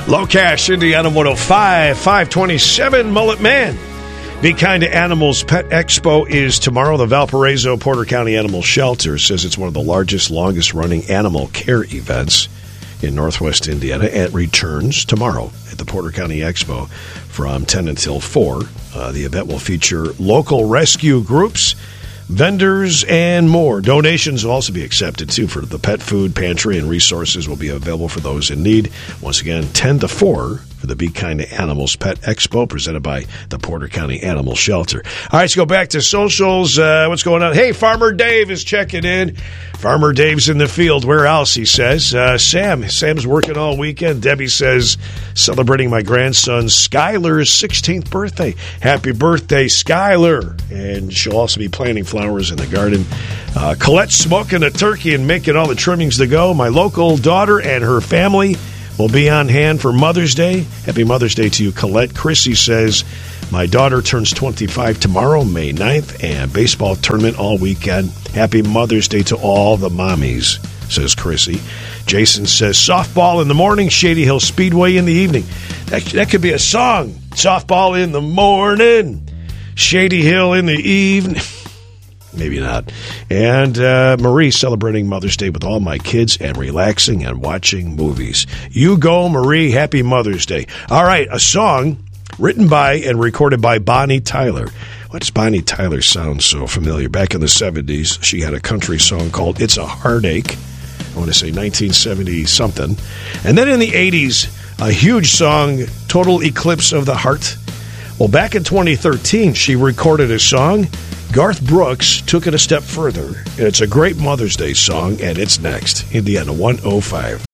Low Cash, Indiana 105, 527, Mullet Man. Be Kind to Animals Pet Expo is tomorrow. The Valparaiso Porter County Animal Shelter says it's one of the largest, longest-running animal care events in Northwest Indiana. It returns tomorrow at the Porter County Expo from 10 until 4. The event will feature local rescue groups, vendors, and more. Donations will also be accepted, too, for the pet food pantry, and resources will be available for those in need. Once again, 10 to 4 for the Be Kind to Animals Pet Expo, presented by the Porter County Animal Shelter. All right, let's go back to socials. What's going on? Hey, Farmer Dave is checking in. Farmer Dave's in the field. Where else, he says? Sam's working all weekend. Debbie says, celebrating my grandson Skylar's 16th birthday. Happy birthday, Skylar. And she'll also be planting flowers in the garden. Colette's smoking a turkey and making all the trimmings to go. My local daughter and her family will be on hand for Mother's Day. Happy Mother's Day to you, Colette. Chrissy says, my daughter turns 25 tomorrow, May 9th, and baseball tournament all weekend. Happy Mother's Day to all the mommies, says Chrissy. Jason says, softball in the morning, Shady Hill Speedway in the evening. That could be a song. Softball in the morning, Shady Hill in the evening. Maybe not. And Marie celebrating Mother's Day with all my kids and relaxing and watching movies. You go, Marie. Happy Mother's Day. All right, a song written by and recorded by Bonnie Tyler. Why does Bonnie Tyler sound so familiar? Back in the 70s, she had a country song called It's a Heartache. I want to say 1970-something. And then in the 80s, a huge song, Total Eclipse of the Heart. Well, back in 2013, she recorded a song. Garth Brooks took it a step further. And it's a great Mother's Day song, and it's next. Indiana 105.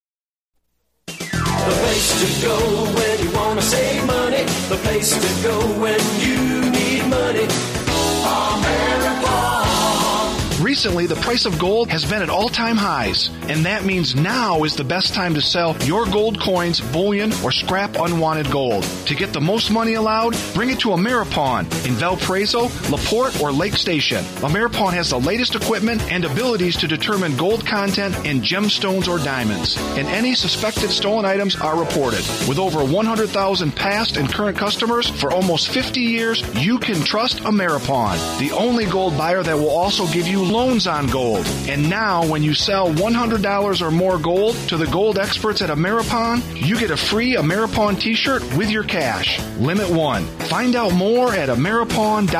The place to go when you want to save money. The place to go when you need money. Recently, the price of gold has been at all-time highs, and that means now is the best time to sell your gold coins, bullion, or scrap unwanted gold. To get the most money allowed, bring it to Ameripawn in Valparaiso, LaPorte, or Lake Station. Ameripawn has the latest equipment and abilities to determine gold content in gemstones or diamonds, and any suspected stolen items are reported. With over 100,000 past and current customers for almost 50 years, you can trust Ameripawn, the only gold buyer that will also give you loans on gold. And now, when you sell $100 or more gold to the gold experts at Ameripawn, you get a free Ameripawn t-shirt with your cash. Limit 1. Find out more at Ameripawn.com.